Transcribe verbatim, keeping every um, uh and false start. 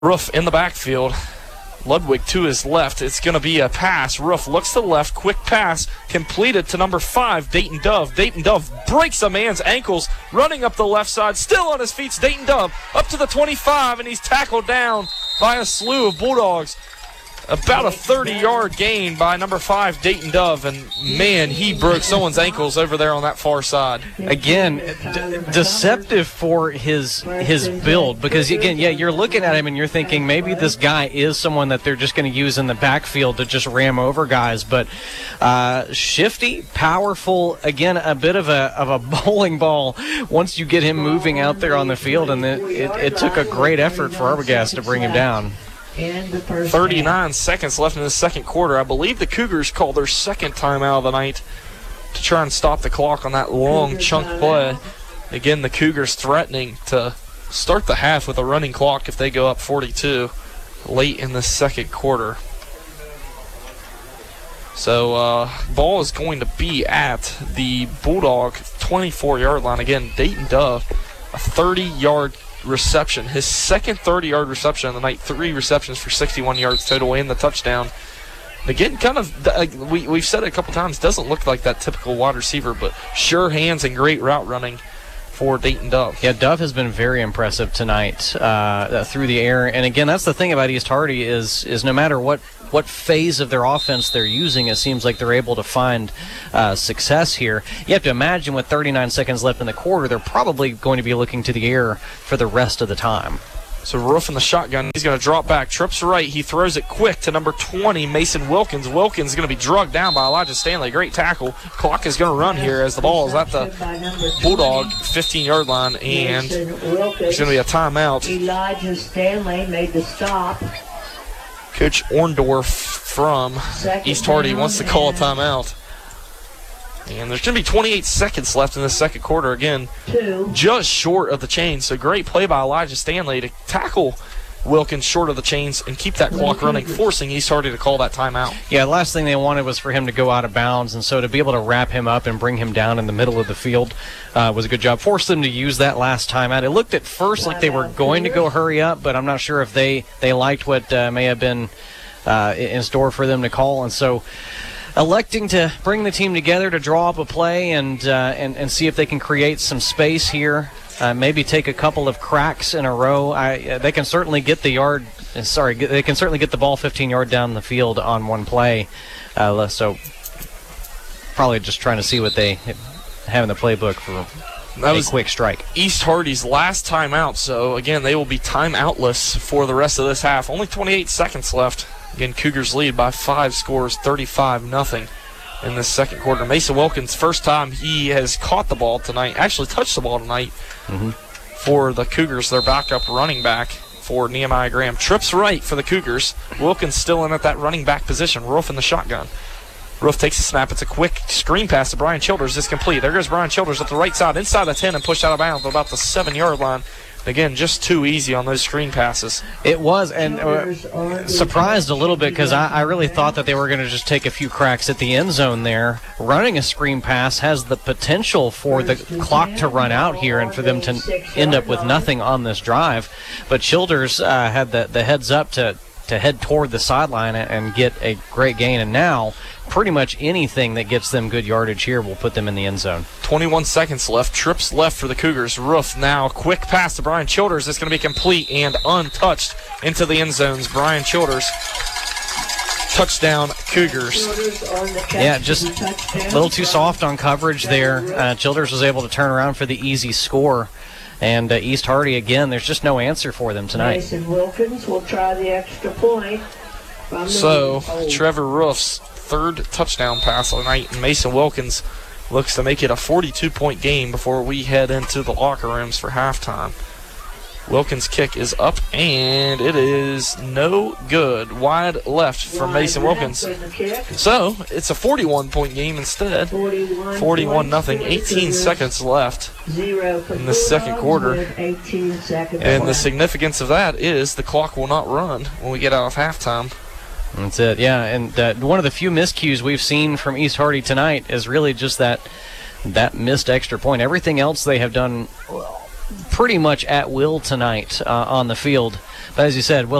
Roof in the backfield. Ludwig to his left. It's going to be a pass. Roof looks to the left. Quick pass completed to number five, Dayton Dove. Dayton Dove breaks a man's ankles, running up the left side. Still on his feet, Dayton Dove up to the twenty-five, and he's tackled down by a slew of Bulldogs. About a thirty-yard gain by number five, Dayton Dove, and man, he broke someone's ankles over there on that far side. Again, d- deceptive for his his build, because again, yeah, you're looking at him and you're thinking maybe this guy is someone that they're just going to use in the backfield to just ram over guys, but uh, shifty, powerful, again, a bit of a of a bowling ball once you get him moving out there on the field, and it, it, it took a great effort for Arbogast to bring him down. thirty-nine seconds left in the second quarter. I believe the Cougars called their second timeout of the night to try and stop the clock on that long chunk play. Again, the Cougars threatening to start the half with a running clock if they go up forty-two late in the second quarter. So uh, ball is going to be at the Bulldog twenty-four-yard line. Again, Dayton Dove, a thirty-yard reception, his second thirty-yard reception of the night. Three receptions for sixty-one yards total and the touchdown. Again, kind of, uh, we, we've said it a couple times, doesn't look like that typical wide receiver, but sure hands and great route running for Dayton Dove. Yeah, Dove has been very impressive tonight uh, through the air. And again, that's the thing about East Hardy is is no matter what, what phase of their offense they're using, it seems like they're able to find uh, success here. You have to imagine with thirty-nine seconds left in the quarter, they're probably going to be looking to the air for the rest of the time. So Roof in the shotgun. He's going to drop back, trips right. He throws it quick to number twenty, Mason Wilkins. Wilkins is going to be drugged down by Elijah Stanley. Great tackle. Clock is going to run here as the ball is at the Bulldog fifteen-yard line, and there's going to be a timeout. Elijah Stanley made the stop. Coach Orndorff from East Hardy wants to call a timeout. And there's going to be twenty-eight seconds left in the second quarter. Again, just short of the chains. So great play by Elijah Stanley to tackle Wilkins short of the chains and keep that clock running, forcing East Hardy to call that timeout. Yeah, the last thing they wanted was for him to go out of bounds, and so to be able to wrap him up and bring him down in the middle of the field uh, was a good job. Forced them to use that last timeout. It looked at first like they were going to go hurry up, but I'm not sure if they, they liked what uh, may have been uh, in store for them to call, and so electing to bring the team together to draw up a play and uh, and, and see if they can create some space here. Uh, maybe take a couple of cracks in a row. I, uh, they can certainly get the yard. Uh, sorry, get, they can certainly get the ball fifteen yard down the field on one play. Uh, so probably just trying to see what they have in the playbook for that a was quick strike. East Hardy's last timeout. So again, they will be timeoutless for the rest of this half. Only twenty-eight seconds left. Again, Cougars lead by five scores, thirty-five nothing in this second quarter. Mason Wilkins, first time he has caught the ball tonight, actually touched the ball tonight mm-hmm. for the Cougars, their backup running back for Nehemiah Graham. Trips right for the Cougars. Wilkins still in at that running back position. Roof in the shotgun. Roof takes a snap. It's a quick screen pass to Brian Childers. It's complete. There goes Brian Childers up the right side, inside the ten, and pushed out of bounds about the seven-yard line. Again, just too easy on those screen passes. It was, and uh, surprised a little bit because I, I really thought that they were going to just take a few cracks at the end zone there. Running a screen pass has the potential for the clock to run out here and for them to end up with nothing on this drive. But Childers uh, had the, the heads up to, to head toward the sideline and get a great gain, and now pretty much anything that gets them good yardage here will put them in the end zone. twenty-one seconds left. Trips left for the Cougars. Roof now. Quick pass to Brian Childers. It's going to be complete and untouched into the end zones. Brian Childers. Touchdown, Cougars. Yeah, just a little too soft on coverage there. Uh, Childers was able to turn around for the easy score. And uh, East Hardy, again, there's just no answer for them tonight. Mason Wilkins will try the extra point. So, Trevor Roof's third touchdown pass of the night, and Mason Wilkins looks to make it a forty-two point game before we head into the locker rooms for halftime. Wilkins' kick is up, and it is no good. Wide left from Mason Wilkins. So, it's a forty-one point game instead. forty-one nothing, eighteen seconds left in the second quarter. And the significance of that is the clock will not run when we get out of halftime. That's it, yeah. And uh, one of the few miscues we've seen from East Hardy tonight is really just that that missed extra point. Everything else they have done pretty much at will tonight uh, on the field. But as you said, we'll